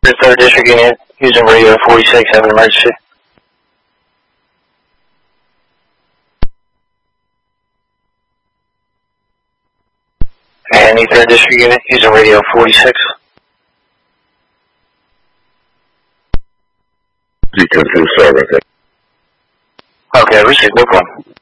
The 3rd District Unit, using radio 46, have an emergency. And the 3rd District Unit, using radio 46. G10-2 service. Okay, received, no problem.